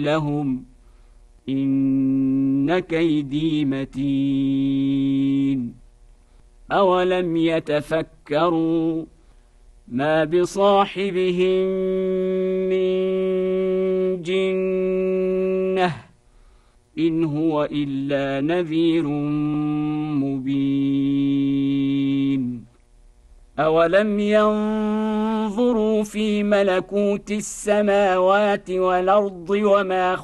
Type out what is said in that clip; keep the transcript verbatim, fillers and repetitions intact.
لهم إن كيدي متين أولم يتفكروا ما بصاحبهم من جنة إن هو إلا نذير مبين أولم ينظروا في ملكوت السماوات والأرض وما